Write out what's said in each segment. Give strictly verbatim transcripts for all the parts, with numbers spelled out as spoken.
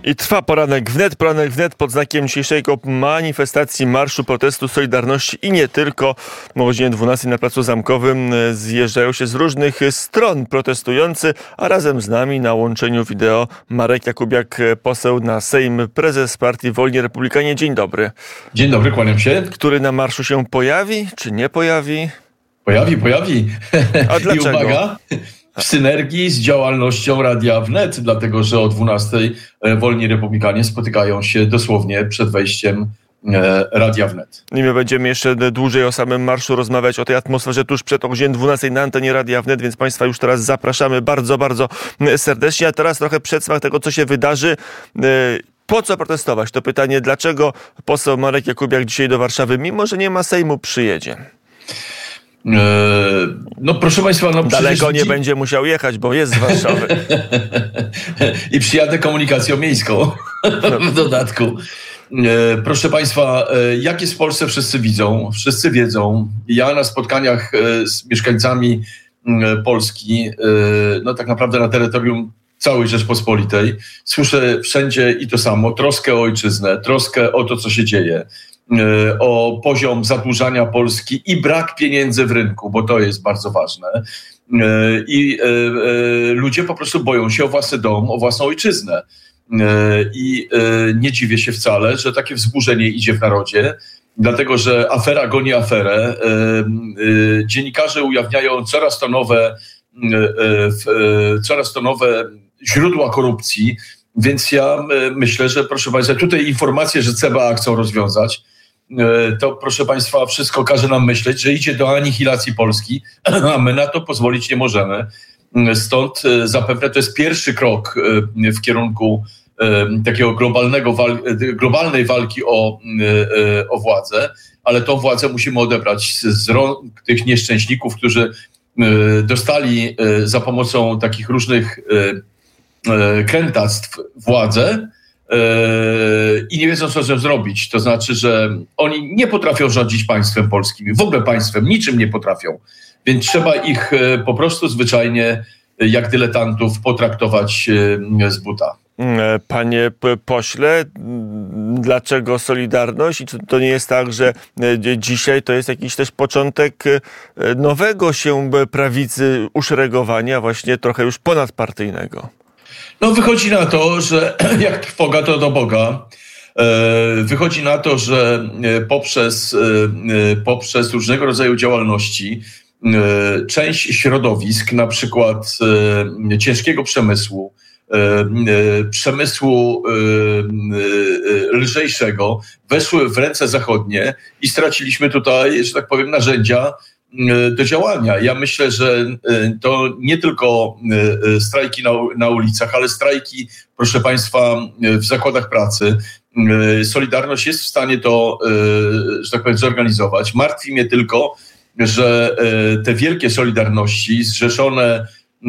I trwa poranek wnet, poranek wnet pod znakiem dzisiejszego manifestacji Marszu Protestu Solidarności i nie tylko. O godzinie dwunastej na Placu Zamkowym zjeżdżają się z różnych stron protestujący, a razem z nami na łączeniu wideo Marek Jakubiak, poseł na Sejm, prezes partii Wolni Republikanie. Dzień dobry. Dzień dobry, kłaniam się. Który na marszu się pojawi, czy nie pojawi? Pojawi, pojawi. A dlaczego? I uwaga, w synergii z działalnością Radia Wnet, dlatego że o dwunastej Wolni Republikanie spotykają się dosłownie przed wejściem Radia Wnet. I my będziemy jeszcze dłużej o samym marszu rozmawiać, o tej atmosferze tuż przed o godzinie dwunastej na antenie Radia Wnet, więc Państwa już teraz zapraszamy bardzo, bardzo serdecznie. A teraz trochę przedsmak tego, co się wydarzy. Po co protestować? To pytanie, dlaczego poseł Marek Jakubiak dzisiaj do Warszawy, mimo że nie ma Sejmu, przyjedzie? No proszę Państwa, no daleko przecież... nie będzie musiał jechać, bo jest z Warszawy. I przyjadę komunikacją miejską w dodatku. Proszę Państwa, jak jest w Polsce, wszyscy widzą, wszyscy wiedzą. Ja na spotkaniach z mieszkańcami Polski, no tak naprawdę na terytorium całej Rzeczpospolitej, słyszę wszędzie i to samo, troskę o ojczyznę, troskę o to, co się dzieje, o poziom zadłużania Polski i brak pieniędzy w rynku, bo to jest bardzo ważne. I ludzie po prostu boją się o własny dom, o własną ojczyznę. I nie dziwię się wcale, że takie wzburzenie idzie w narodzie, dlatego że afera goni aferę. Dziennikarze ujawniają coraz to nowe, coraz to nowe źródła korupcji, więc ja myślę, że proszę Państwa, tutaj informacje, że C B A chcą rozwiązać, to proszę Państwa, wszystko każe nam myśleć, że idzie do anihilacji Polski, a my na to pozwolić nie możemy. Stąd zapewne to jest pierwszy krok w kierunku takiego globalnego wal- globalnej walki o, o władzę, ale tą władzę musimy odebrać z rąk tych nieszczęśników, którzy dostali za pomocą takich różnych krętactw władzę i nie wiedzą, co z nią zrobić. To znaczy, że oni nie potrafią rządzić państwem polskim, w ogóle państwem, niczym nie potrafią. Więc trzeba ich po prostu zwyczajnie jak dyletantów potraktować z buta. Panie pośle, dlaczego Solidarność? I czy to nie jest tak, że dzisiaj to jest jakiś też początek nowego się prawicy uszeregowania, właśnie trochę już ponadpartyjnego? No wychodzi na to, że jak trwoga, to do Boga. Wychodzi na to, że poprzez, poprzez różnego rodzaju działalności część środowisk, na przykład ciężkiego przemysłu, przemysłu lżejszego, weszły w ręce zachodnie i straciliśmy tutaj, że tak powiem, narzędzia do działania. Ja myślę, że to nie tylko strajki na, na ulicach, ale strajki, proszę Państwa, w zakładach pracy. Solidarność jest w stanie to, że tak powiem, zorganizować. Martwi mnie tylko, że te wielkie Solidarności zrzeszone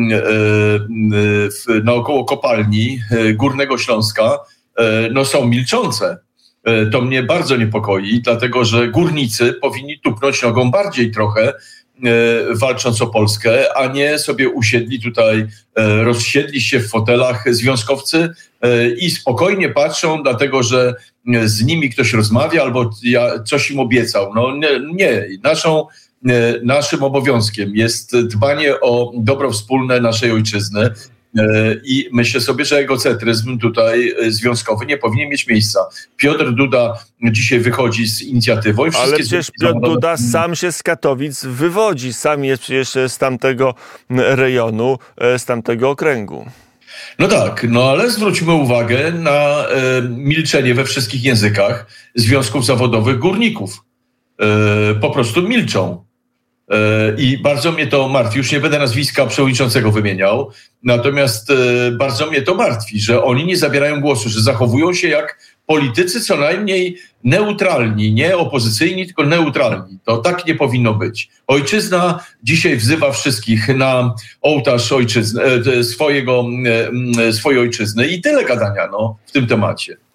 naokoło kopalni Górnego Śląska no są milczące. To mnie bardzo niepokoi, dlatego że górnicy powinni tupnąć nogą bardziej trochę, walcząc o Polskę, a nie sobie usiedli tutaj, rozsiedli się w fotelach związkowcy i spokojnie patrzą, dlatego że z nimi ktoś rozmawia albo ja coś im obiecał. No nie, nie. Naszą Naszym obowiązkiem jest dbanie o dobro wspólne naszej ojczyzny i myślę sobie, że egocentryzm tutaj związkowy nie powinien mieć miejsca. Piotr Duda dzisiaj wychodzi z inicjatywą. I ale przecież Piotr Duda sam się z Katowic wywodzi, sam jest przecież z tamtego rejonu, z tamtego okręgu. No tak, no ale zwróćmy uwagę na e, milczenie we wszystkich językach związków zawodowych górników. E, po prostu milczą. I bardzo mnie to martwi, już nie będę nazwiska przewodniczącego wymieniał, natomiast bardzo mnie to martwi, że oni nie zabierają głosu, że zachowują się jak politycy co najmniej neutralni, nie opozycyjni, tylko neutralni. To tak nie powinno być. Ojczyzna dzisiaj wzywa wszystkich na ołtarz ojczyzny, swojego, swojej ojczyzny i tyle gadania no, w tym temacie.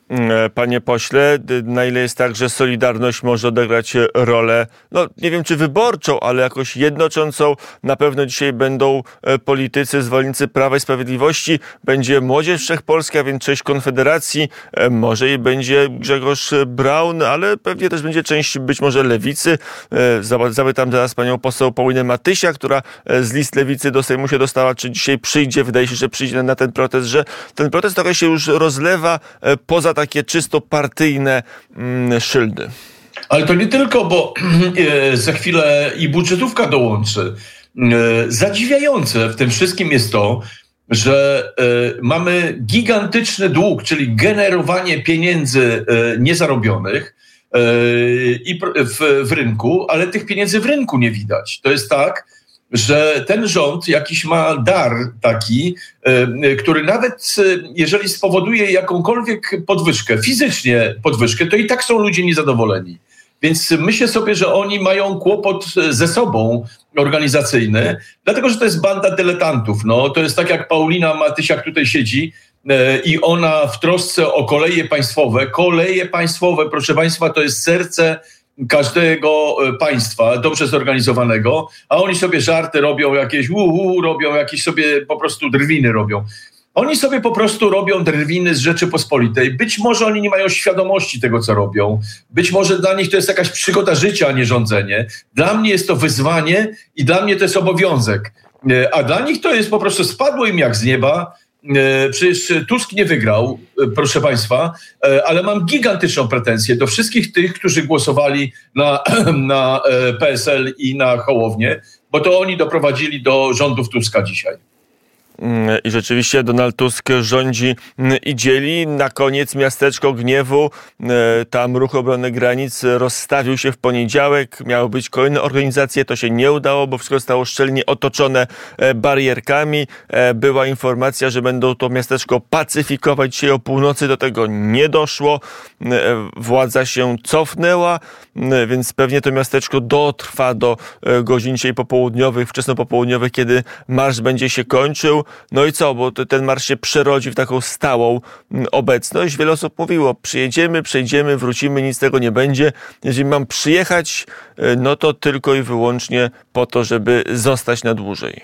Panie pośle, na ile jest tak, że Solidarność może odegrać rolę, no nie wiem czy wyborczą, ale jakoś jednoczącą? Na pewno dzisiaj będą politycy, zwolennicy Prawa i Sprawiedliwości, będzie Młodzież Wszechpolska, więc część Konfederacji, może i będzie Grzegorz Braun, ale pewnie też będzie część być może Lewicy. Zapytam zaraz panią poseł Paulinę Matysiak, która z list Lewicy do Sejmu się dostała, czy dzisiaj przyjdzie, wydaje się, że przyjdzie na ten protest, że ten protest trochę się już rozlewa poza takie czysto partyjne mm, szyldy. Ale to nie tylko, bo za chwilę i budżetówka dołączy. Zadziwiające w tym wszystkim jest to, że mamy gigantyczny dług, czyli generowanie pieniędzy niezarobionych i w, w rynku, ale tych pieniędzy w rynku nie widać. To jest tak, że ten rząd jakiś ma dar taki, który nawet jeżeli spowoduje jakąkolwiek podwyżkę, fizycznie podwyżkę, to i tak są ludzie niezadowoleni. Więc myślę sobie, że oni mają kłopot ze sobą organizacyjny, dlatego że to jest banda dyletantów. No, to jest tak jak Paulina Matysiak tutaj siedzi i ona w trosce o koleje państwowe, koleje państwowe, proszę państwa, to jest serce każdego państwa dobrze zorganizowanego, a oni sobie żarty robią, jakieś uhu, robią jakieś sobie po prostu drwiny robią. Oni sobie po prostu robią drwiny z Rzeczypospolitej. Być może oni nie mają świadomości tego, co robią. Być może dla nich to jest jakaś przygoda życia, a nie rządzenie. Dla mnie jest to wyzwanie i dla mnie to jest obowiązek. A dla nich to jest po prostu spadło im jak z nieba. Przecież Tusk nie wygrał, proszę państwa, ale mam gigantyczną pretensję do wszystkich tych, którzy głosowali na, na P S L i na Hołownię, bo to oni doprowadzili do rządów Tuska dzisiaj. I rzeczywiście Donald Tusk rządzi i dzieli. Na koniec miasteczko gniewu. Tam Ruch Obrony Granic rozstawił się w poniedziałek. Miały być kolejne organizacje. To się nie udało, bo wszystko zostało szczelnie otoczone barierkami. Była informacja, że będą to miasteczko pacyfikować. Dzisiaj o północy do tego nie doszło. Władza się cofnęła, więc pewnie to miasteczko dotrwa do godzin dzisiaj popołudniowych, wczesnopopołudniowych, kiedy marsz będzie się kończył. No i co, bo ten marsz się przerodzi w taką stałą obecność. Wiele osób mówiło, przyjedziemy, przejdziemy, wrócimy, nic z tego nie będzie. Jeżeli mam przyjechać, no to tylko i wyłącznie po to, żeby zostać na dłużej.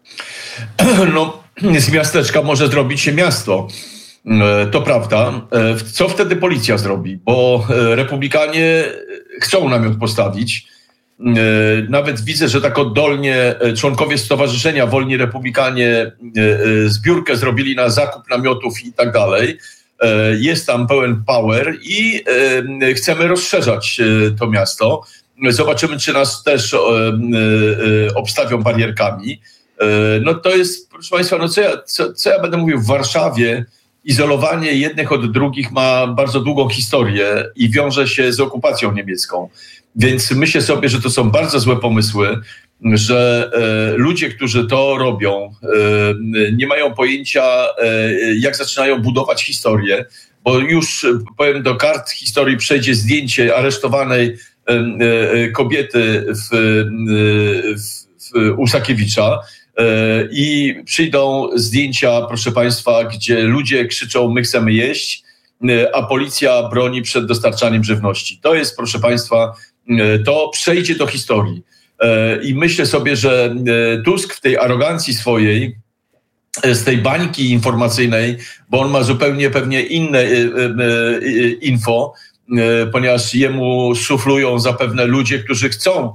No, z miasteczka może zrobić się miasto. To prawda. Co wtedy policja zrobi? Bo republikanie chcą namiot postawić. Nawet widzę, że tak oddolnie członkowie Stowarzyszenia Wolni Republikanie zbiórkę zrobili na zakup namiotów i tak dalej. Jest tam pełen power i chcemy rozszerzać to miasto. Zobaczymy, czy nas też obstawią barierkami. No to jest, proszę państwa, no co ja, co, co ja będę mówił, w Warszawie izolowanie jednych od drugich ma bardzo długą historię i wiąże się z okupacją niemiecką. Więc myślę sobie, że to są bardzo złe pomysły, że e, ludzie, którzy to robią, e, nie mają pojęcia, e, jak zaczynają budować historię, bo już, powiem, do kart historii przejdzie zdjęcie aresztowanej e, e, kobiety w, e, w, w, u Sakiewicza e, i przyjdą zdjęcia, proszę państwa, gdzie ludzie krzyczą, my chcemy jeść, e, a policja broni przed dostarczaniem żywności. To jest, proszę państwa, to przejdzie do historii. I myślę sobie, że Tusk w tej arogancji swojej, z tej bańki informacyjnej, bo on ma zupełnie pewnie inne info, ponieważ jemu szuflują zapewne ludzie, którzy chcą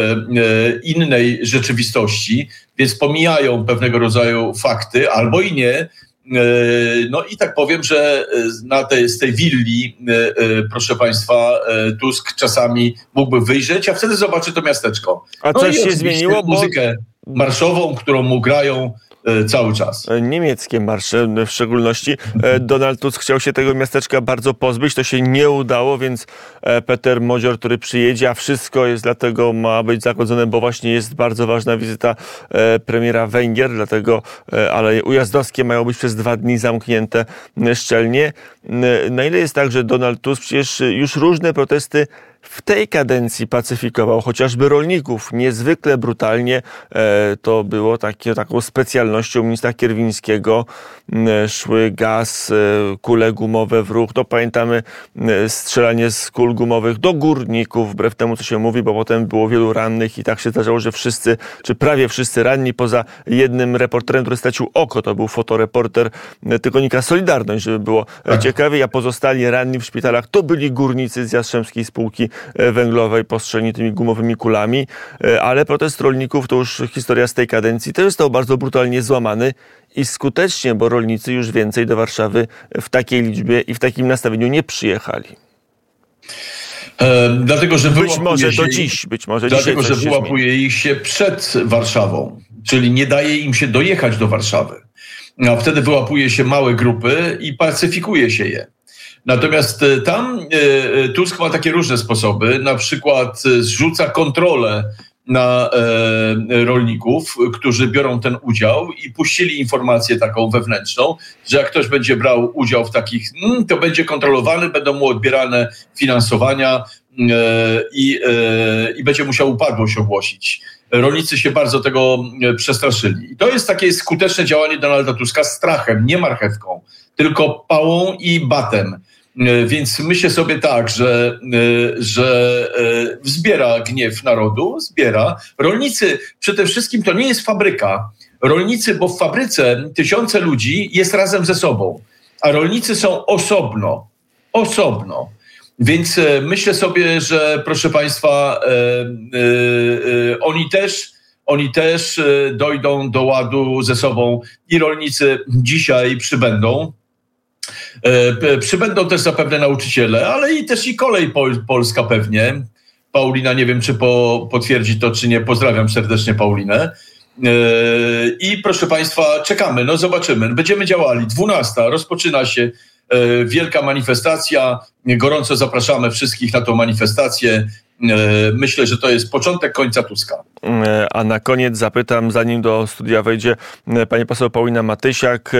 innej rzeczywistości, więc pomijają pewnego rodzaju fakty, albo i nie. No i tak powiem, że na tej, z tej willi, proszę państwa, Tusk czasami mógłby wyjrzeć, a wtedy zobaczy to miasteczko. A no coś się zmieniło? Muzykę bo... marszową, którą mu grają cały czas. Niemieckie marsze w szczególności. Donald Tusk chciał się tego miasteczka bardzo pozbyć, to się nie udało, więc Peter Modzior, który przyjedzie, a wszystko jest dlatego ma być zagodzone, bo właśnie jest bardzo ważna wizyta premiera Węgier, dlatego Aleje Ujazdowskie mają być przez dwa dni zamknięte szczelnie. Na ile jest tak, że Donald Tusk, przecież już różne protesty w tej kadencji pacyfikował chociażby rolników niezwykle brutalnie. To było takie, taką specjalnością ministra Kierwińskiego. Szły gaz, kule gumowe w ruch. To pamiętamy strzelanie z kul gumowych do górników, wbrew temu, co się mówi, bo potem było wielu rannych i tak się zdarzało, że wszyscy, czy prawie wszyscy ranni, poza jednym reporterem, który stracił oko, to był fotoreporter tygodnika Solidarność, żeby było tak ciekawiej, a pozostali ranni w szpitalach to byli górnicy z Jastrzębskiej Spółki Węglowej postrzeleni tymi gumowymi kulami, ale protest rolników to już historia z tej kadencji, też został bardzo brutalnie złamany i skutecznie, bo rolnicy już więcej do Warszawy w takiej liczbie i w takim nastawieniu nie przyjechali. E, dlatego, że być może się, do dziś, być może dlatego, dzisiaj że wyłapuje ich się przed Warszawą, czyli nie daje im się dojechać do Warszawy. A wtedy wyłapuje się małe grupy i pacyfikuje się je. Natomiast tam e, Tusk ma takie różne sposoby, na przykład zrzuca kontrolę na e, rolników, którzy biorą ten udział i puścili informację taką wewnętrzną, że jak ktoś będzie brał udział w takich, mm, to będzie kontrolowany, będą mu odbierane finansowania e, i, e, i będzie musiał upadłość ogłosić. Rolnicy się bardzo tego przestraszyli. I to jest takie skuteczne działanie Donalda Tuska strachem, nie marchewką, tylko pałą i batem. Więc myślę sobie tak, że, że wzbiera gniew narodu, zbiera. Rolnicy przede wszystkim to nie jest fabryka. Rolnicy, bo w fabryce tysiące ludzi jest razem ze sobą, a rolnicy są osobno, osobno. Więc myślę sobie, że proszę Państwa, e, e, e, oni też, oni też dojdą do ładu ze sobą i rolnicy dzisiaj przybędą. E, przybędą też zapewne nauczyciele, ale i też i kolej pol, polska pewnie. Paulina, nie wiem, czy po, potwierdzi to, czy nie. Pozdrawiam serdecznie Paulinę. E, I proszę Państwa, czekamy, no zobaczymy. Będziemy działali. dwunasta rozpoczyna się wielka manifestacja. Gorąco zapraszamy wszystkich na tą manifestację. Myślę, że to jest początek końca Tuska. A na koniec zapytam, zanim do studia wejdzie pani poseł Paulina Matysiak,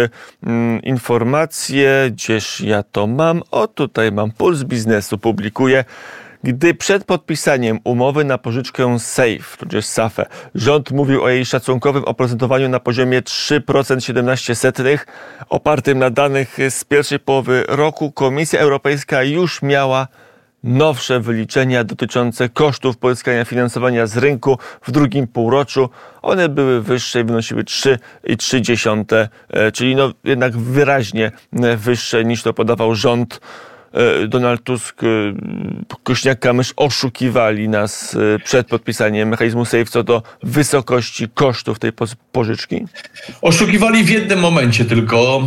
informacje, gdzież ja to mam? O, tutaj mam, Puls Biznesu publikuje. Gdy przed podpisaniem umowy na pożyczkę SAFE, tudzież SAFE, rząd mówił o jej szacunkowym oprocentowaniu na poziomie trzy przecinek siedemnaście procent, opartym na danych z pierwszej połowy roku, Komisja Europejska już miała nowsze wyliczenia dotyczące kosztów pozyskania finansowania z rynku w drugim półroczu. One były wyższe i wynosiły trzy przecinek trzy procent, czyli no jednak wyraźnie wyższe niż to podawał rząd. Donald Tusk, Kosiniak-Kamysz oszukiwali nas przed podpisaniem mechanizmu SAFE co do wysokości kosztów tej pożyczki? Oszukiwali w jednym momencie tylko,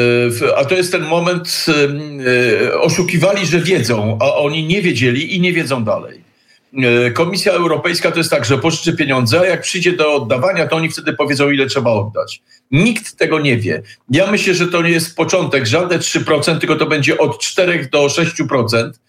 a to jest ten moment, oszukiwali, że wiedzą, a oni nie wiedzieli i nie wiedzą dalej. Komisja Europejska to jest tak, że pożyczy pieniądze, a jak przyjdzie do oddawania, to oni wtedy powiedzą, ile trzeba oddać. Nikt tego nie wie. Ja myślę, że to nie jest początek, żadne trzy procent, tylko to będzie od czterech do sześciu procent.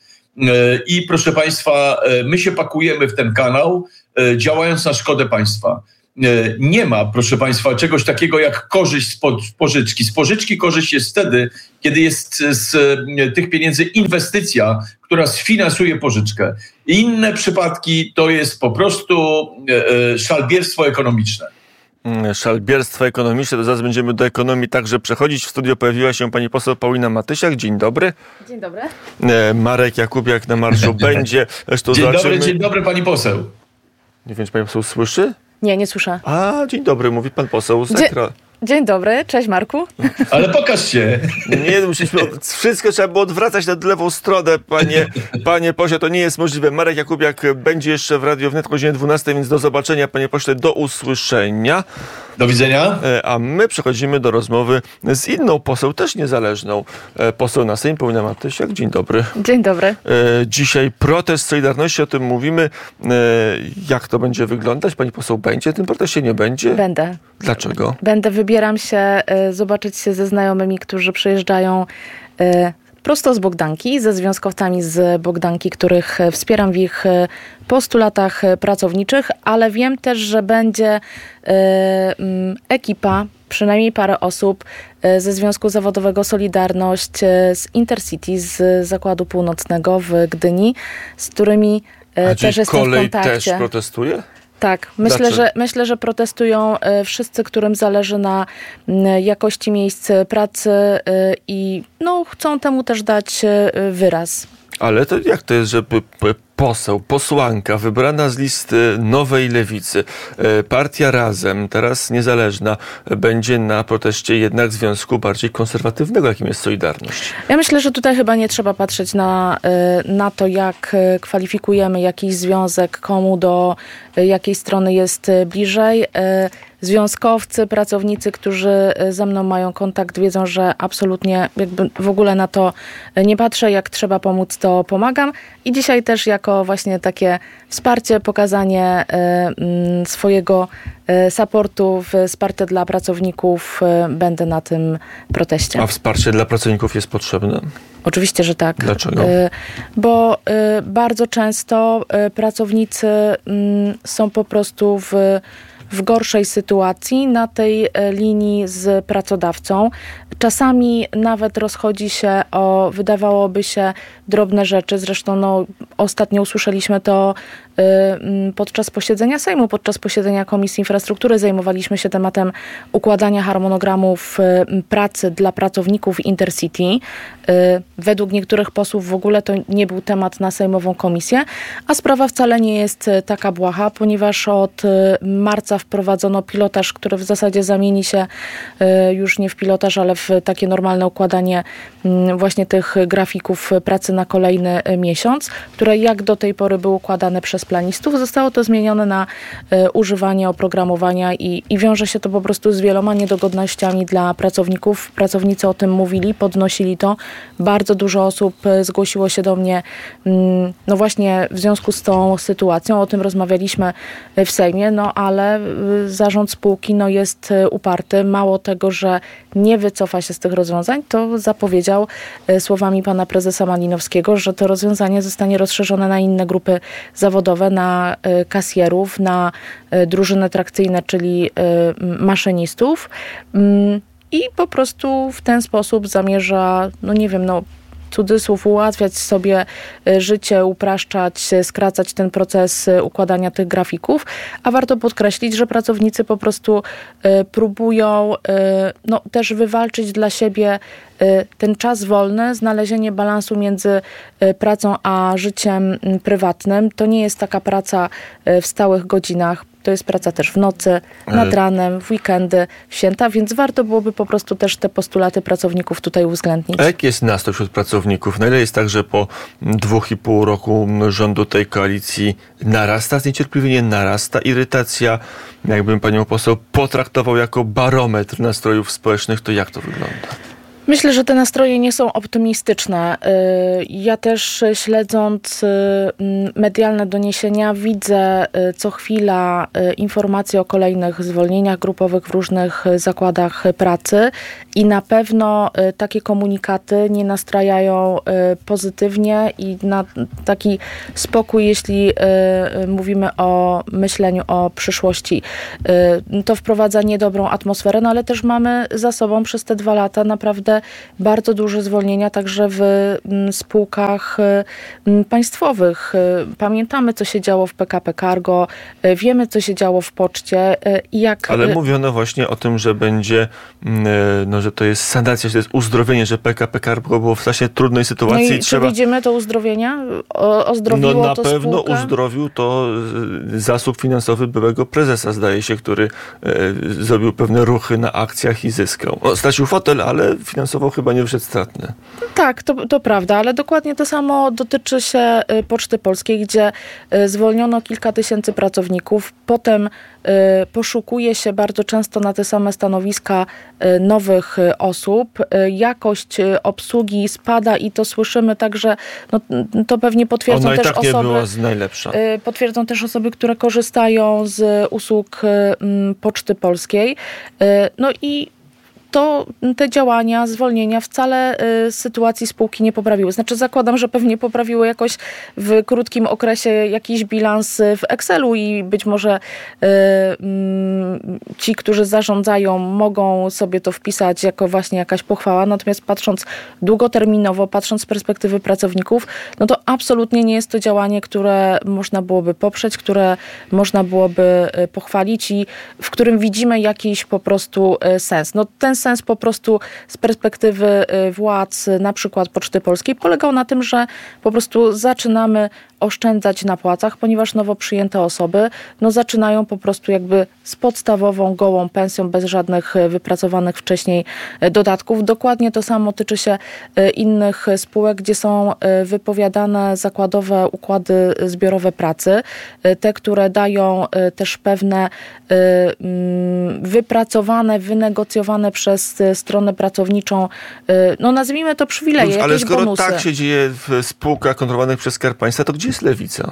I proszę Państwa, my się pakujemy w ten kanał, działając na szkodę państwa. Nie ma, proszę Państwa, czegoś takiego jak korzyść z pożyczki. Z pożyczki korzyść jest wtedy, kiedy jest z tych pieniędzy inwestycja, która sfinansuje pożyczkę. Inne przypadki to jest po prostu szalbierstwo ekonomiczne. Szalbierstwo ekonomiczne, to zaraz będziemy do ekonomii także przechodzić. W studiu pojawiła się pani poseł Paulina Matysiak. Dzień dobry. Dzień dobry. Marek Jakubiak na marszu będzie. Zresztą dzień zobaczymy... dobry, dzień dobry pani poseł. Nie wiem, czy pani poseł słyszy? Nie, nie słyszę. A, dzień dobry, mówi pan poseł z ekra... Dzień dobry, cześć Marku. Ale pokaż się. Nie, musieliśmy, wszystko trzeba było odwracać na lewą stronę, panie, panie pośle, to nie jest możliwe. Marek Jakubiak będzie jeszcze w Radiu Wnet o godzinie dwunastej, więc do zobaczenia, panie pośle, do usłyszenia. Do widzenia. A my przechodzimy do rozmowy z inną poseł, też niezależną, poseł na Sejm, Paulina Matysiak. Dzień dobry. Dzień dobry. Dzisiaj protest Solidarności, o tym mówimy. Jak to będzie wyglądać? Pani poseł będzie? Tym proteście nie będzie? Będę. Dlaczego? Będę, wybieram się y, zobaczyć się ze znajomymi, którzy przyjeżdżają y, prosto z Bogdanki, ze związkowcami z Bogdanki, których wspieram w ich postulatach pracowniczych, ale wiem też, że będzie ekipa, przynajmniej parę osób ze Związku Zawodowego Solidarność, z Intercity, z Zakładu Północnego w Gdyni, z którymi A też jestem w kolej kontakcie. też protestuje? Tak, myślę Dlaczego? że, myślę, że protestują wszyscy, którym zależy na jakości miejsc pracy i no, chcą temu też dać wyraz. Ale to jak to jest, żeby poseł, posłanka wybrana z listy Nowej Lewicy, partia Razem, teraz niezależna, będzie na proteście jednak związku bardziej konserwatywnego, jakim jest Solidarność? Ja myślę, że tutaj chyba nie trzeba patrzeć na, na to, jak kwalifikujemy jakiś związek, komu do jakiej strony jest bliżej. Związkowcy, pracownicy, którzy ze mną mają kontakt, wiedzą, że absolutnie jakby w ogóle na to nie patrzę. Jak trzeba pomóc, to pomagam. I dzisiaj też jako właśnie takie wsparcie, pokazanie y, y, swojego y, supportu, wsparcie dla pracowników y, będę na tym proteście. A wsparcie dla pracowników jest potrzebne? Oczywiście, że tak. Dlaczego? Y, bo y, bardzo często y, pracownicy y, są po prostu w w gorszej sytuacji na tej linii z pracodawcą. Czasami nawet rozchodzi się o, wydawałoby się, drobne rzeczy. Zresztą no, ostatnio usłyszeliśmy to y, podczas posiedzenia Sejmu, podczas posiedzenia Komisji Infrastruktury. Zajmowaliśmy się tematem układania harmonogramów y, pracy dla pracowników Intercity. Y, według niektórych posłów w ogóle to nie był temat na sejmową komisję, a sprawa wcale nie jest taka błaha, ponieważ od marca wprowadzono pilotaż, który w zasadzie zamieni się y, już nie w pilotaż, ale w takie normalne układanie y, właśnie tych grafików pracy na kolejny miesiąc, które jak do tej pory były układane przez planistów. Zostało to zmienione na y, używanie oprogramowania i, i wiąże się to po prostu z wieloma niedogodnościami dla pracowników. Pracownicy o tym mówili, podnosili to. Bardzo dużo osób y, zgłosiło się do mnie y, no właśnie w związku z tą sytuacją. O tym rozmawialiśmy w Sejmie, no ale y, zarząd spółki no, jest y, uparty. Mało tego, że nie wycofa się z tych rozwiązań, to zapowiedział y, słowami pana prezesa Malinowskiego, że to rozwiązanie zostanie rozszerzone na inne grupy zawodowe, na y, kasjerów, na y, drużyny trakcyjne, czyli y, maszynistów y, i po prostu w ten sposób zamierza, no nie wiem, no cudzysłów, ułatwiać sobie życie, upraszczać, skracać ten proces układania tych grafików, a warto podkreślić, że pracownicy po prostu próbują no, też wywalczyć dla siebie ten czas wolny, znalezienie balansu między pracą a życiem prywatnym. To nie jest taka praca w stałych godzinach. To jest praca też w nocy, nad ranem, w weekendy, w święta, więc warto byłoby po prostu też te postulaty pracowników tutaj uwzględnić. A jaki jest nastrój wśród pracowników? Na ile jest tak, że po dwóch i pół roku rządu tej koalicji narasta zniecierpliwienie, narasta irytacja? Jakbym panią poseł potraktował jako barometr nastrojów społecznych, to jak to wygląda? Myślę, że te nastroje nie są optymistyczne. Ja też śledząc medialne doniesienia widzę co chwila informacje o kolejnych zwolnieniach grupowych w różnych zakładach pracy i na pewno takie komunikaty nie nastrajają pozytywnie i na taki spokój, jeśli mówimy o myśleniu o przyszłości. To wprowadza niedobrą atmosferę, no ale też mamy za sobą przez te dwa lata naprawdę bardzo duże zwolnienia także w spółkach państwowych. Pamiętamy, co się działo w P K P Cargo, wiemy, co się działo w Poczcie. I jak... Ale mówiono właśnie o tym, że będzie, no, że to jest sanacja, że to jest uzdrowienie, że P K P Cargo było w strasznie trudnej sytuacji. No i trzeba... czy widzimy to uzdrowienia? O, ozdrowiło no na to pewno spółkę? uzdrowił to zasób finansowy byłego prezesa, zdaje się, który e, zrobił pewne ruchy na akcjach i zyskał. No, stracił fotel, ale finansowo chyba nie wyszedł stratny. Tak, to, to prawda, ale dokładnie to samo dotyczy się Poczty Polskiej, gdzie zwolniono kilka tysięcy pracowników. Potem poszukuje się bardzo często na te same stanowiska nowych osób. Jakość obsługi spada i to słyszymy także, no, to pewnie potwierdzą Ona i też tak osoby. nie była najlepsza. Potwierdzą też osoby, które korzystają z usług Poczty Polskiej. No i to te działania, zwolnienia wcale sytuacji spółki nie poprawiły. Znaczy zakładam, że pewnie poprawiły jakoś w krótkim okresie jakiś bilans w Excelu i być może ci, którzy zarządzają, mogą sobie to wpisać jako właśnie jakaś pochwała. Natomiast patrząc długoterminowo, patrząc z perspektywy pracowników, no to absolutnie nie jest to działanie, które można byłoby poprzeć, które można byłoby pochwalić i w którym widzimy jakiś po prostu sens. No ten sens po prostu z perspektywy władz, na przykład Poczty Polskiej, polegał na tym, że po prostu zaczynamy oszczędzać na płacach, ponieważ nowo przyjęte osoby no, zaczynają po prostu jakby z podstawową, gołą pensją, bez żadnych wypracowanych wcześniej dodatków. Dokładnie to samo tyczy się innych spółek, gdzie są wypowiadane zakładowe układy zbiorowe pracy. Te, które dają też pewne wypracowane, wynegocjowane przez stronę pracowniczą, no nazwijmy to przywileje, jakieś Ale skoro bonusy. tak się dzieje w spółkach kontrolowanych przez Skarb Państwa, to gdzie jest lewica?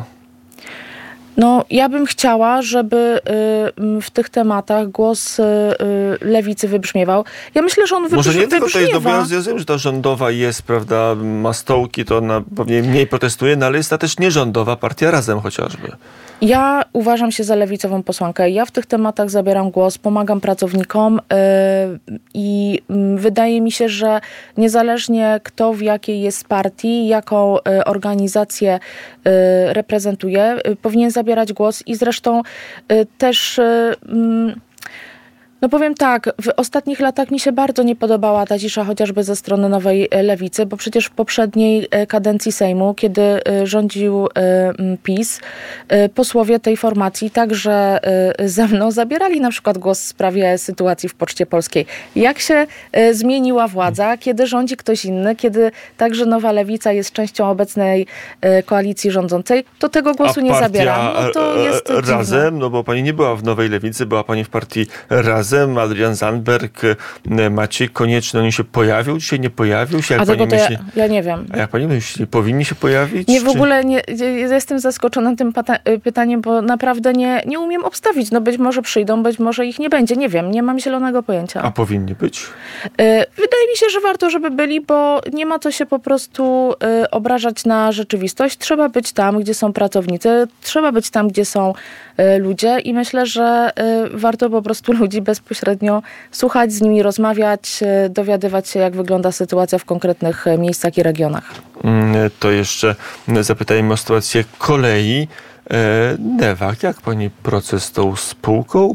No, ja bym chciała, żeby y, w tych tematach głos y, lewicy wybrzmiewał. Ja myślę, że on wybrzmiewa. Może nie tylko to jest dobre rozwiązanie, że ta rządowa jest, prawda, ma stołki, to ona pewnie mniej protestuje, no ale jest ta też nierządowa partia Razem chociażby. Ja uważam się za lewicową posłankę. Ja w tych tematach zabieram głos, pomagam pracownikom yy, i yy, wydaje mi się, że niezależnie kto w jakiej jest partii, jaką yy, organizację yy, reprezentuje, yy, powinien zabierać głos i zresztą yy, też... Yy, No powiem tak, w ostatnich latach mi się bardzo nie podobała ta cisza chociażby ze strony Nowej Lewicy, bo przecież w poprzedniej kadencji Sejmu, kiedy rządził PiS, posłowie tej formacji także ze mną zabierali na przykład głos w sprawie sytuacji w Poczcie Polskiej. Jak się zmieniła władza, kiedy rządzi ktoś inny, kiedy także Nowa Lewica jest częścią obecnej koalicji rządzącej, to tego głosu A nie partia zabieram. No to jest Razem, dziwne. no bo pani nie była w Nowej Lewicy, była pani w partii Razem. Adrian Zandberg, Maciej Konieczny, on się pojawił, dzisiaj nie pojawił się? Jak A pani tego to myśli, ja, ja nie wiem. A jak pani myśli, powinni się pojawić? Nie, w czy... ogóle nie, jestem zaskoczona tym pata- pytaniem, bo naprawdę nie, nie umiem obstawić. No być może przyjdą, być może ich nie będzie. Nie wiem, nie mam zielonego pojęcia. A powinni być? Wydaje mi się, że warto, żeby byli, bo nie ma co się po prostu obrażać na rzeczywistość. Trzeba być tam, gdzie są pracownicy, trzeba być tam, gdzie są ludzie i myślę, że warto po prostu ludzi bezpośrednio słuchać, z nimi rozmawiać, dowiadywać się, jak wygląda sytuacja w konkretnych miejscach i regionach. To jeszcze zapytajmy o sytuację kolei. Newag, jak pani proces z tą spółką?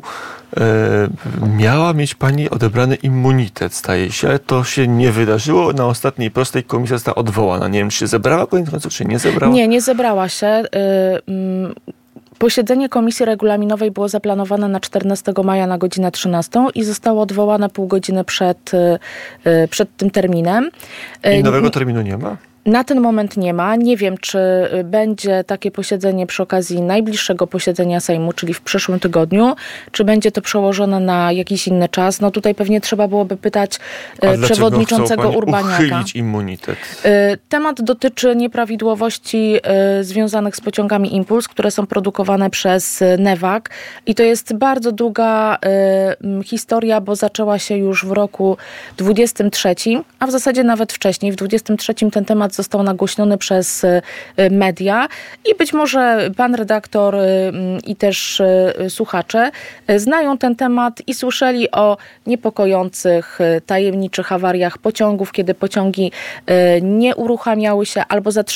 Miała mieć pani odebrany immunitet, staje się, ale to się nie wydarzyło. Na ostatniej prostej komisja została odwołana. Nie wiem, czy się zebrała koniec końców, czy nie zebrała? Nie, nie zebrała się. Posiedzenie Komisji Regulaminowej było zaplanowane na czternastego maja na godzinę trzynastą i zostało odwołane pół godziny przed, przed tym terminem. I nowego terminu nie ma? Na ten moment nie ma. Nie wiem, czy będzie takie posiedzenie przy okazji najbliższego posiedzenia Sejmu, czyli w przyszłym tygodniu, czy będzie to przełożone na jakiś inny czas. No tutaj pewnie trzeba byłoby pytać A przewodniczącego chcą pani Urbaniaka. uchylić immunitet? Temat dotyczy nieprawidłowości związanych z pociągami Impuls, które są produkowane przez Newag i to jest bardzo długa historia, bo zaczęła się już w roku dwudziestym trzecim, a w zasadzie nawet wcześniej. W dwudziestym trzecim ten temat został nagłośniony przez media i być może pan redaktor i też słuchacze znają ten temat i słyszeli o niepokojących, tajemniczych awariach pociągów, kiedy pociągi nie uruchamiały się albo zatrzymywały